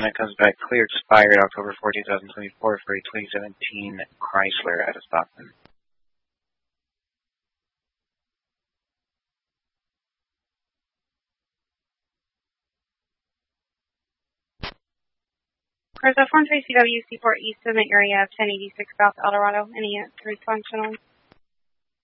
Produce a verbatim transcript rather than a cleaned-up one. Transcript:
and it comes back clear, expired October fourth, two thousand twenty-four for a twenty seventeen Chrysler out of Stockton. Cruiser four three C W Seaport East in the area of ten eighty-six South Eldorado. Any answers functional?